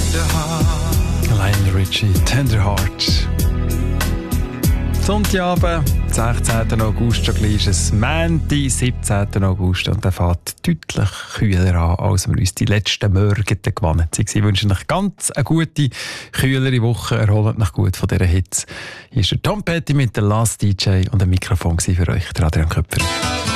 Lionel Richie, Tender Heart. Sonntagabend, 16. August, schon gleich ist es Montag, 17. August und der fährt deutlich kühler an, als wir uns die letzten Morgen gewohnt sind. Ich wünsche euch ganz eine gute, kühlere Woche, erholt euch gut von dieser Hitze. Hier ist der Tom Petty mit der Last DJ und ein Mikrofon für euch, der Adrian Köpfer.